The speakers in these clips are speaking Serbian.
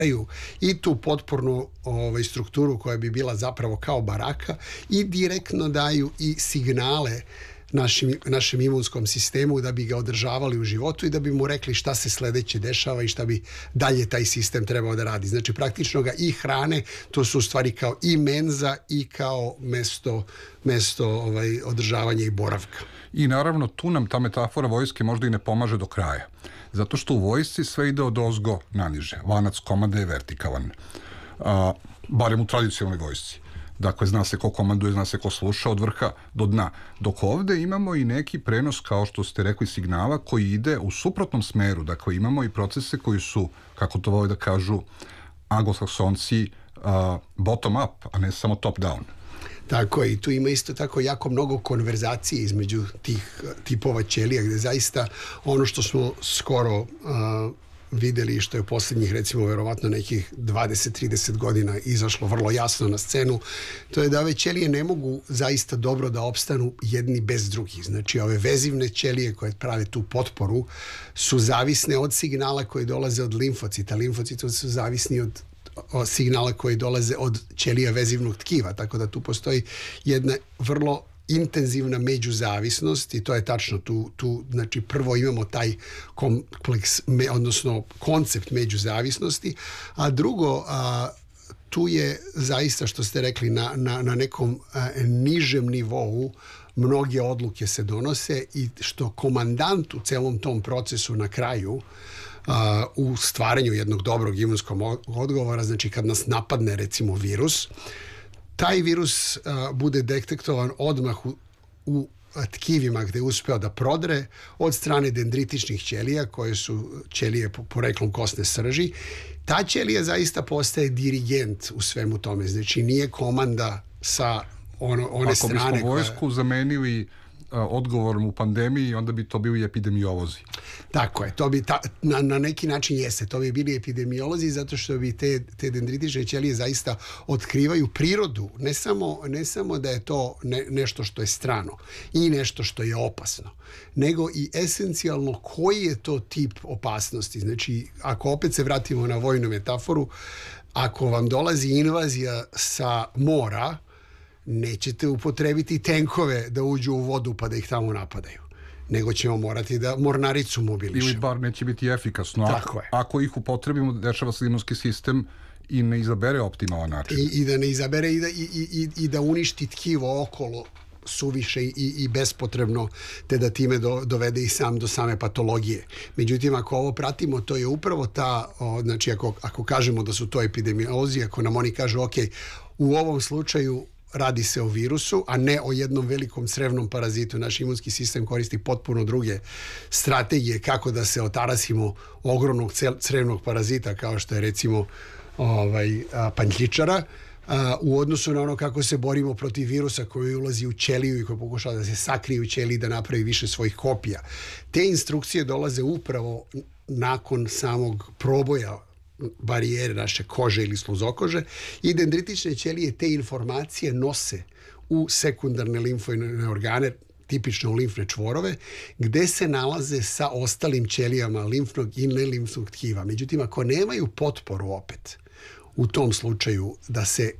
i tu potpornu strukturu koja bi bila zapravo kao baraka i direktno daju i signale našem imunskom sistemu da bi ga održavali u životu i da bi mu rekli šta se sledeće dešava i šta bi dalje taj sistem trebao da radi. Znači praktično ga i hrane, to su u stvari kao i menza i kao mesto održavanja i boravka. I naravno tu nam ta metafora vojske možda i ne pomaže do kraja. Zato što u vojsci sve ide od ozgo naniže. Lanac komande je vertikalan. Barem u tradicionalnoj vojsci. Dakle, zna se ko komanduje, zna se ko sluša od vrha do dna. Dok ovde imamo i neki prenos, kao što ste rekli, signala koji ide u suprotnom smeru. Dakle, imamo i procese koji su, kako to vole da kažu anglosaksonci, bottom up, a ne samo top down. Tako je, i tu ima isto tako jako mnogo konverzacije između tih tipova ćelija, gde zaista ono što smo skoro videli i što je u poslednjih, recimo, verovatno nekih 20-30 godina izašlo vrlo jasno na scenu, to je da ove ćelije ne mogu zaista dobro da opstanu jedni bez drugih. Znači, ove vezivne ćelije koje prave tu potporu su zavisne od signala koji dolaze od limfocita. Limfociti su zavisni od signala koji dolaze od ćelija vezivnog tkiva, tako da tu postoji jedna vrlo intenzivna međuzavisnost i to je tačno tu znači prvo imamo taj kompleks, odnosno koncept međuzavisnosti, a drugo tu je zaista što ste rekli na nekom nižem nivou mnoge odluke se donose i što komandant u celom tom procesu na kraju u stvaranju jednog dobrog imunskog odgovora, znači kad nas napadne recimo virus, taj virus bude detektovan odmah u tkivima gde je uspeo da prodre od strane dendritičnih ćelija koje su ćelije poreklom kosne srži. Ta ćelija zaista postaje dirigent u svemu tome, znači nije komanda sa one strane. Ako bismo vojsku zamenili odgovorom u pandemiji, onda bi to bili epidemiolozi. Tako je, to bi na neki način jeste, to bi bili epidemiolozi zato što bi te dendritične ćelije zaista otkrivaju prirodu, ne samo da je to nešto što je strano i nešto što je opasno, nego i esencijalno koji je to tip opasnosti. Znači, ako opet se vratimo na vojnu metaforu, ako vam dolazi invazija sa mora, nećete upotrebiti tenkove da uđu u vodu pa da ih tamo napadaju, nego ćemo morati da mornaricu mobilišemo. Ili bar neće biti efikasno. Tako je. Ako ih upotrebimo, dešava se imunski sistem i ne izabere optimalan način. I da ne izabere i da uništi tkivo okolo suviše i bespotrebno, te da time dovede i sam do same patologije. Međutim, ako ovo pratimo, to je upravo znači ako kažemo da su to epidemiolozi, ako nam oni kažu, ok, u ovom slučaju radi se o virusu, a ne o jednom velikom crevnom parazitu. Naš imunski sistem koristi potpuno druge strategije kako da se otarasimo ogromnog crevnog parazita, kao što je recimo panjljičara, u odnosu na ono kako se borimo protiv virusa koji ulazi u ćeliju i koji pokušava da se sakrije u ćeliji da napravi više svojih kopija. Te instrukcije dolaze upravo nakon samog proboja barijere naše kože ili sluzokože i dendritične ćelije te informacije nose u sekundarne limfoidne organe, tipično u limfne čvorove, gde se nalaze sa ostalim ćelijama limfnog i nelimfnog tkiva. Međutim, ako nemaju potporu opet, u tom slučaju da se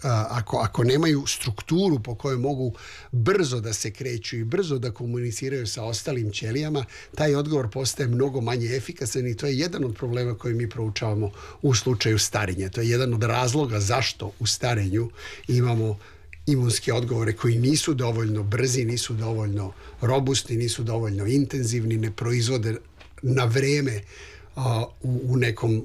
ako nemaju strukturu po kojoj mogu brzo da se kreću i brzo da komuniciraju sa ostalim ćelijama, taj odgovor postaje mnogo manje efikasan i to je jedan od problema koje mi proučavamo u slučaju starenja. To je jedan od razloga zašto u starenju imamo imunske odgovore koji nisu dovoljno brzi, nisu dovoljno robustni, nisu dovoljno intenzivni, ne proizvode na vreme u nekom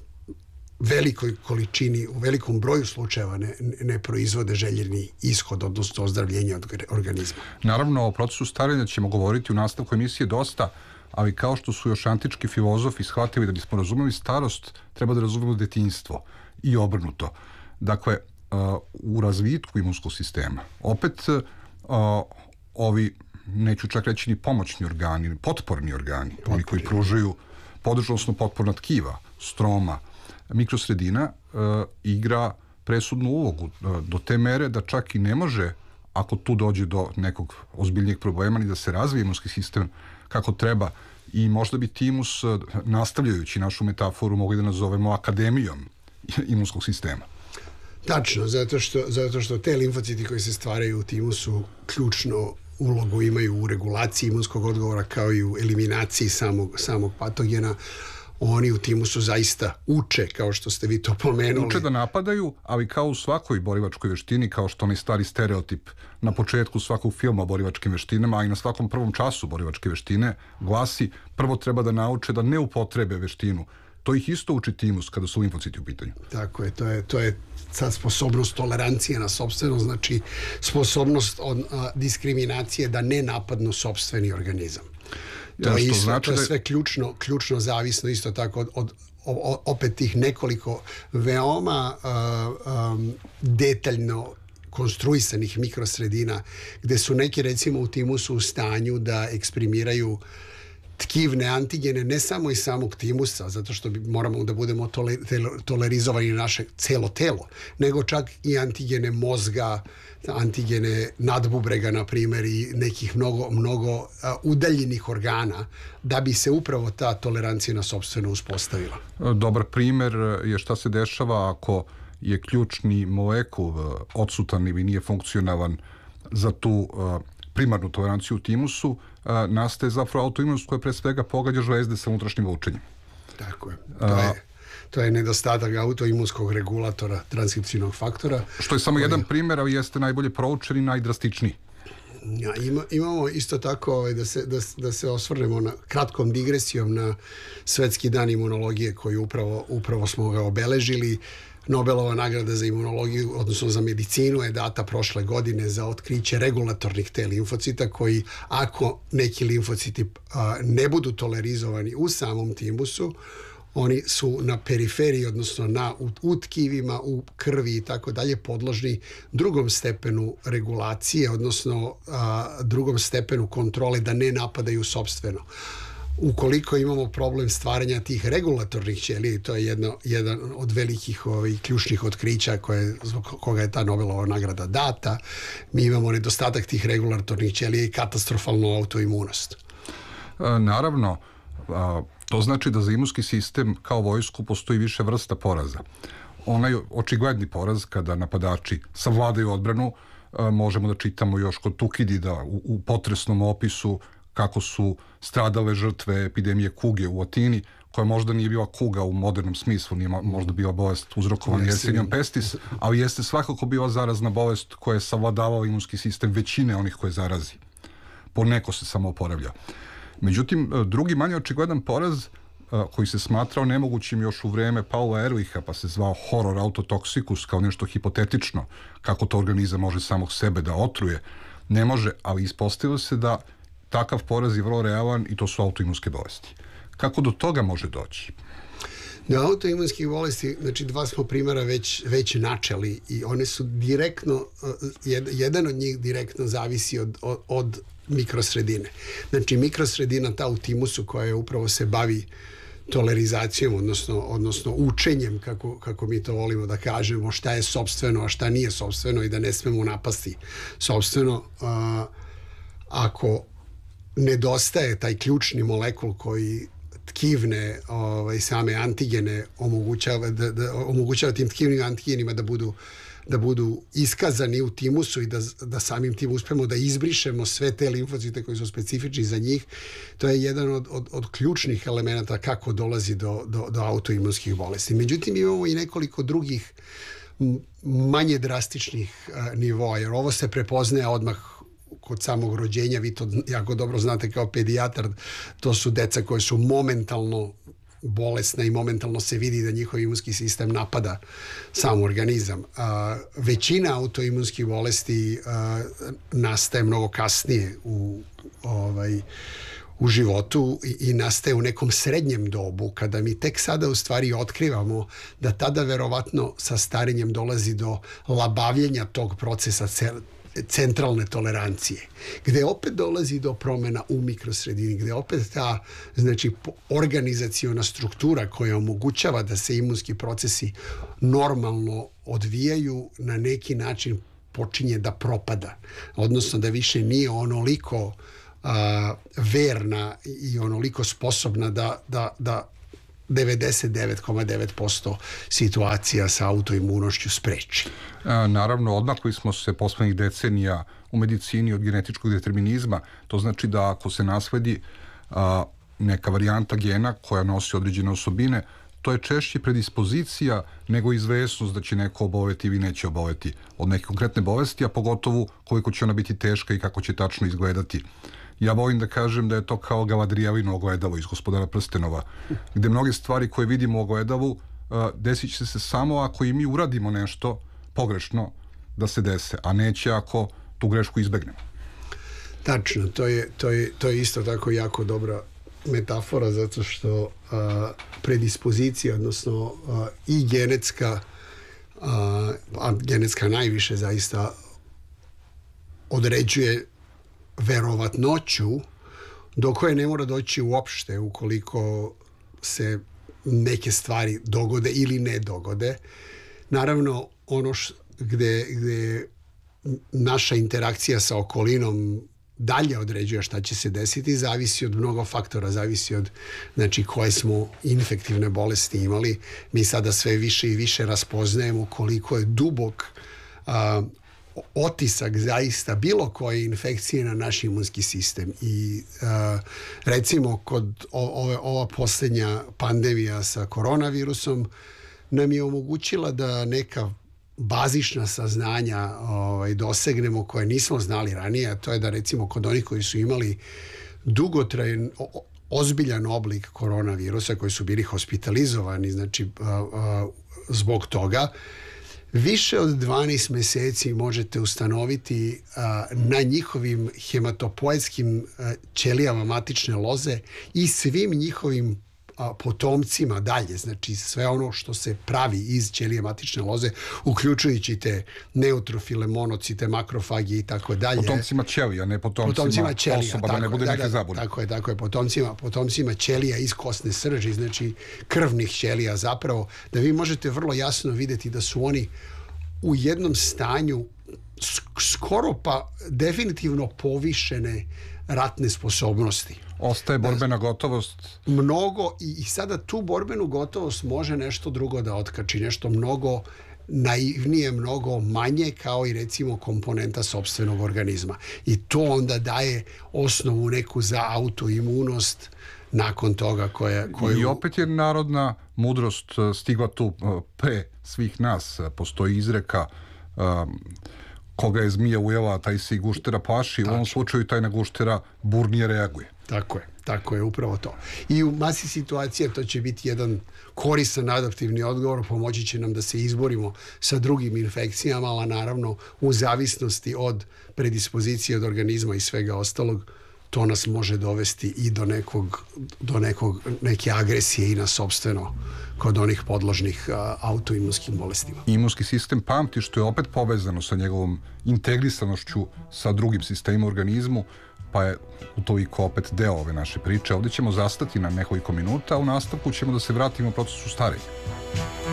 velikoj količini, u velikom broju slučajeva ne proizvode željeni ishod, odnosno ozdravljenje organizma. Naravno, o procesu starenja ćemo govoriti u nastavku emisije dosta, ali kao što su još antički filozofi shvatili da bismo razumeli starost, treba da razumemo detinjstvo i obrnuto. Dakle, u razvitku imunskog sistema, opet ovi, neću čak reći ni pomoćni organi, potporni organi, oni koji pružaju podržnosno potporna tkiva, stroma, mikrosredina igra presudnu ulogu do te mere da čak i ne može, ako tu dođe do nekog ozbiljnijeg problema, ni da se razvije imunski sistem kako treba i možda bi timus, nastavljajući našu metaforu, mogli da nazovemo akademijom imunskog sistema. Tačno, zato što te limfociti koji se stvaraju u timusu ključno ulogu imaju u regulaciji imunskog odgovora kao i u eliminaciji samog patogena. Oni u timusu zaista uče, kao što ste vi to pomenuli. Uče da napadaju, ali kao u svakoj borilačkoj veštini, kao što onaj stari stereotip na početku svakog filma o borilačkim veštinama, a i na svakom prvom času borilačke veštine, glasi prvo treba da nauče da ne upotrebe veštinu. To ih isto uči timus kada su limfociti u pitanju. Tako je, to je sad sposobnost tolerancije na sopstveno, znači sposobnost od diskriminacije da ne napadnu sopstveni organizam. To je isto, znači to je sve ključno zavisno isto tako od opet tih nekoliko veoma detaljno konstruisanih mikrosredina, gde su neki recimo u timusu u stanju da eksprimiraju tkivne antigene ne samo iz samog timusa, zato što moramo da budemo tolerizovani naše celo telo, nego čak i antigene mozga, antigene nadbubrega, na primjer, i nekih mnogo udaljenih organa, da bi se upravo ta tolerancija na sopstveno uspostavila. Dobar primjer je šta se dešava ako je ključni molekul odsutan ili nije funkcionalan za tu primarnu toleranciju u timusu, nastaje zapravo autoimunost koja pre svega pogađa žlezde sa unutrašnjim vučenjem. Tako je. To je nedostatak autoimunskog regulatora, transkripcijnog faktora. Što je samo jedan primjer, ali jeste najbolje proučen i najdrastičniji. Ja, imamo isto tako da se osvrnemo kratkom digresijom na Svetski dan imunologije koji upravo smo ga obeležili. Nobelova nagrada za imunologiju, odnosno za medicinu, je data prošle godine za otkriće regulatornih T limfocita koji, ako neki limfociti ne budu tolerizovani u samom timusu, oni su na periferiji, odnosno u tkivima, u krvi i tako dalje, podložni drugom stepenu regulacije, odnosno drugom stepenu kontrole da ne napadaju sopstveno. Ukoliko imamo problem stvaranja tih regulatornih ćelija, to je jedan od velikih ključnih otkrića zbog koga je ta Nobelova nagrada data, mi imamo nedostatak tih regulatornih ćelija i katastrofalnu autoimunost. Naravno, to znači da za imunski sistem kao vojsku postoji više vrsta poraza. Onaj očigledni poraz kada napadači savladaju odbranu, možemo da čitamo još kod Tukidida u potresnom opisu kako su stradale žrtve epidemije kuge u Atini, koja možda nije bila kuga u modernom smislu, nije možda bila bolest uzrokovana Yersinijom pestis, ali jeste svakako bila zarazna bolest koja je savladavala imunski sistem većine onih koje zarazi. Poneko se samo oporavlja. Međutim, drugi manje očigledan poraz koji se smatrao nemogućim još u vreme Paula Ehrlicha, pa se zvao horror autotoxikus, kao nešto hipotetično, kako to organizam može samog sebe da otruje, ne može, ali ispostavilo se da takav poraz je vrlo realan i to su autoimunske bolesti. Kako do toga može doći? Do autoimunskih bolesti, znači dva smo primjera već načeli i one su direktno, jedan od njih direktno zavisi od mikrosredine. Znači mikrosredina ta u timusu koja upravo se bavi tolerizacijom, odnosno učenjem, kako mi to volimo da kažemo, šta je sopstveno, a šta nije sopstveno i da ne smemo napasti sopstveno. Ako nedostaje taj ključni molekul koji tkivne same antigene omogućava tim tkivnim antigenima da budu iskazani u timusu i da samim tim uspemo da izbrišemo sve te limfocite koji su specifični za njih. To je jedan od ključnih elemenata kako dolazi do autoimunskih bolesti. Međutim, imamo i nekoliko drugih manje drastičnih nivoa, jer ovo se prepoznaje odmah kod samog rođenja, vi to jako dobro znate kao pedijatar, to su deca koje su momentalno bolesna i momentalno se vidi da njihov imunski sistem napada sam organizam. Većina autoimunskih bolesti nastaje mnogo kasnije u životu i nastaje u nekom srednjem dobu, kada mi tek sada u stvari otkrivamo da tada verovatno sa starenjem dolazi do labavljenja tog procesa centralne tolerancije, gde opet dolazi do promjena u mikrosredini, gde opet ta, znači, organizaciona struktura koja omogućava da se imunski procesi normalno odvijaju na neki način počinje da propada, odnosno da više nije onoliko verna i onoliko sposobna da 99,9% situacija sa autoimunošću spreči. Naravno, odmakli smo se poslednjih decenija u medicini od genetičkog determinizma. To znači da ako se nasledi neka varijanta gena koja nosi određene osobine, to je češće predispozicija nego izvesnost da će neko oboleti ili neće oboleti od neke konkretne bolesti, a pogotovo koliko će ona biti teška i kako će tačno izgledati. Ja volim da kažem da je to kao Galadrijelino ogledalo iz Gospodara prstenova, gde mnoge stvari koje vidimo u ogledalu desit će se samo ako i mi uradimo nešto pogrešno da se dese, a neće ako tu grešku izbegnemo. Tačno, to je isto tako jako dobra metafora, zato što predispozicija, odnosno i genetska, a genetska najviše zaista određuje verovatnoću do koje ne mora doći uopšte ukoliko se neke stvari dogode ili ne dogode. Naravno, ono gde naša interakcija sa okolinom dalje određuje šta će se desiti, zavisi od mnogo faktora, zavisi od koje smo infektivne bolesti imali. Mi sada sve više i više raspoznajemo koliko je dubok otisak zaista bilo koje infekcije na naš imunski sistem. I recimo kod ova posljednja pandemija sa koronavirusom nam je omogućila da neka bazična saznanja dosegnemo koje nismo znali ranije, a to je da recimo kod onih koji su imali dugotrajan ozbiljan oblik koronavirusa, koji su bili hospitalizovani, zbog toga, više od 12 meseci možete ustanoviti na njihovim hematopoetskim ćelijama matične loze i svim njihovim potomcima dalje, znači sve ono što se pravi iz ćelije matične loze, uključujući te neutrofile, monocite, makrofage i tako dalje. Potomcima ćelija, ne potomcima osoba, da ne bude neke zabune. Tako je, potomcima ćelija iz kosne srži, znači krvnih ćelija zapravo, da vi možete vrlo jasno vidjeti da su oni u jednom stanju skoro pa definitivno povišene ratne sposobnosti. Ostaje borbena gotovost. Mnogo, i sada tu borbenu gotovost može nešto drugo da otkači, nešto mnogo naivnije, mnogo manje, kao i recimo komponenta sopstvenog organizma. I to onda daje osnovu neku za autoimunost nakon toga koju... I opet je narodna mudrost stigla tu pre svih nas. Postoji izreka koga je zmija ujela, taj se i guštera plaši. U ovom slučaju taj na guštera burnije reaguje. Tako je, upravo to. I u masi situacija to će biti jedan koristan adaptivni odgovor, pomoći će nam da se izborimo sa drugim infekcijama, ali naravno u zavisnosti od predispozicije od organizma i svega ostalog, to nas može dovesti i do neke agresije i na sopstveno kod onih podložnih autoimunskim bolestima. Imunski sistem pamti, što je opet povezano sa njegovom integrisanošću sa drugim sistemima u organizmu, pa je utoliko opet deo ove naše priče. Ovdje ćemo zastati na nekoliko minuta, a u nastavku ćemo da se vratimo u procesu starenja.